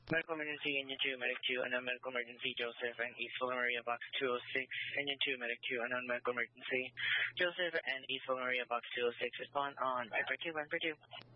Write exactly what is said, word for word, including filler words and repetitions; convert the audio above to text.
Medical emergency, Engine two, Medic two, unknown medical emergency, Joseph and East Maria Box two oh six, Engine two, Medic two, unknown medical emergency, Joseph and East Maria Box two oh six, respond on Viper two, Viper two.